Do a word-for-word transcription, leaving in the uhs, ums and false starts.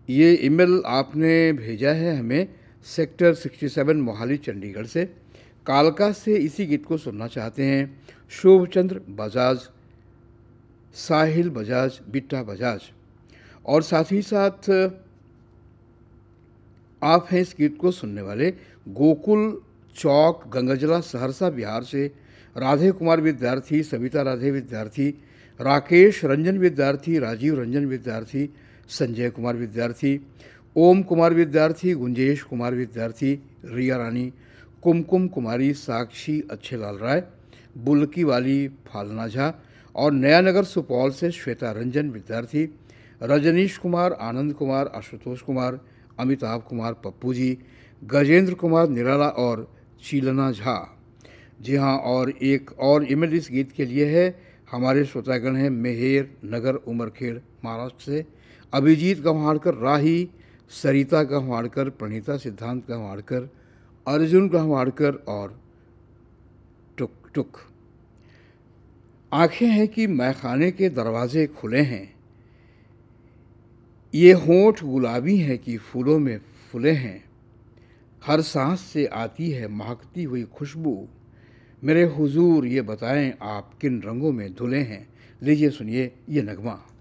ये ईमेल आपने भेजा है हमें सेक्टर सड़सठ मोहाली चंडीगढ़ से। कालका से इसी गीत को सुनना चाहते हैं शुभचंद्र बजाज, साहिल बजाज, बिट्टा बजाज, और साथ ही साथ आप हैं इस गीत को सुनने वाले गोकुल चौक, गंगाजला, सहरसा बिहार से राधे कुमार विद्यार्थी, सविता राधे विद्यार्थी, राकेश रंजन विद्यार्थी, राजीव रंजन विद्यार्थी, संजय कुमार विद्यार्थी, ओम कुमार विद्यार्थी, गुंजेश कुमार विद्यार्थी, रिया रानी, कुमकुम कुमारी, साक्षी अच्छेलाल राय, बुल्की वाली फालना झा, और नया नगर सुपौल से श्वेता रंजन विद्यार्थी, रजनीश कुमार, आनंद कुमार, आशुतोष कुमार, अमिताभ कुमार, पप्पू जी, गजेंद्र कुमार निराला और चीलना झा। जी हाँ, और एक और ईमेल इस गीत के लिए है। हमारे श्रोतागण हैं मेहेर नगर, उमरखेड़, महाराष्ट्र से अभिजीत गंवाड़कर, राही, सरिता गंवाड़कर, प्रणीता सिद्धांत गंवाड़कर, अर्जुन गंवाड़कर और टुक टुक। आंखें हैं कि मैखाने के दरवाजे खुले हैं, ये होंठ गुलाबी हैं कि फूलों में फूले हैं, हर सांस से आती है महकती हुई खुशबू, मेरे हुजूर ये बताएं आप किन रंगों में धुले हैं। लीजिए सुनिए ये नगमा।